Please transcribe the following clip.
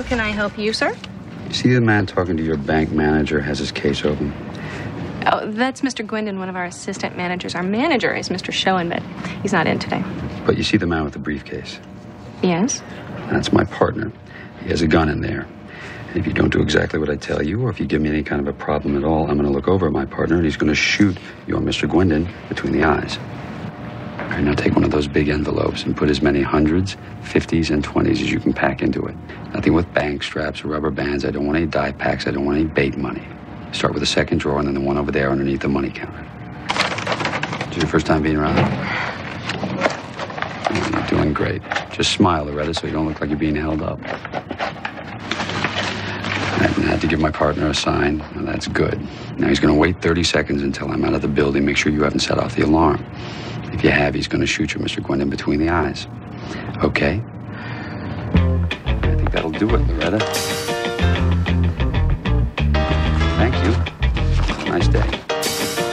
can I help you, sir? You see the man talking to your bank manager has his case open? Oh, that's Mr. Gwendon, one of our assistant managers. Our manager is Mr. Schoen, but he's not in today. But you see the man with the briefcase? Yes? That's my partner. He has a gun in there. And if you don't do exactly what I tell you, or if you give me any kind of a problem at all, I'm going to look over at my partner, and he's going to shoot your Mr. Gwendon between the eyes. All right, now take one of those big envelopes and put as many hundreds, 50s, and 20s as you can pack into it. Nothing with bank straps or rubber bands. I don't want any die packs. I don't want any bait money. Start with the second drawer and then the one over there underneath the money counter. Is it your first time being around? Oh, you're doing great. Just smile, Loretta, so you don't look like you're being held up. I had to give my partner a sign. Well, that's good. Now he's going to wait 30 seconds until I'm out of the building. Make sure you haven't set off the alarm. If you have, he's going to shoot you, Mr. Gwendon, between the eyes. Okay? I think that'll do it, Loretta.